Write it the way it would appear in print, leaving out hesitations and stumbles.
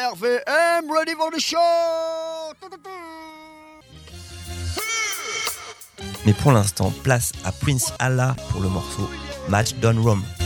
RVM, ready for the show. Mais pour l'instant, place à Prince Allah pour le morceau Match Done Rome.